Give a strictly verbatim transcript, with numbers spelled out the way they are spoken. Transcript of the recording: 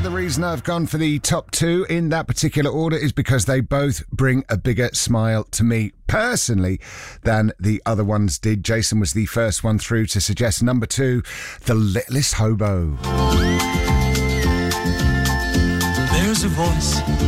the reason I've gone for the top two in that particular order is because they both bring a bigger smile to me personally than the other ones did. Jason was the first one through to suggest number two, The Littlest Hobo. There's a voice